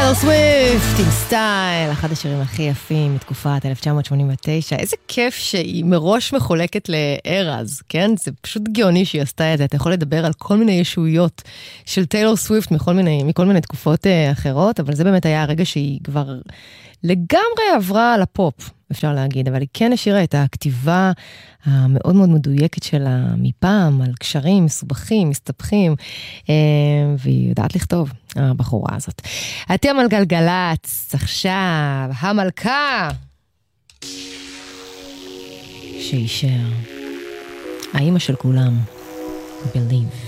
טיילור סוויפט עם סטייל, אחד השירים הכי יפים מתקופת 1989. איזה כיף שהיא מראש מחולקת לארז, כן? זה פשוט גאוני שהיא עשתה את זה. אתה יכול לדבר על כל מיני ישויות של טיילור סוויפט מכל מיני תקופות אחרות, אבל זה באמת היה הרגע שהיא כבר לגמרי עברה על הפופ, אפשר להגיד, אבל היא כן השאירה את הכתיבה המאוד מאוד מדויקת שלה מפעם, על קשרים, מסובכים, מסתבכים, והיא יודעת לכתוב, הבחורה הזאת. אתם על גלגלץ, עכשיו, המלכה, שישר, האמא של כולם, Believe.